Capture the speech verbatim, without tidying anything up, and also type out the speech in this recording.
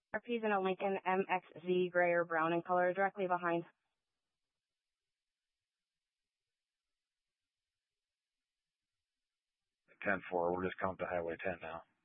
R P's in a Lincoln M X Z, gray or brown in color, directly behind. ten four, we're just coming to Highway ten now.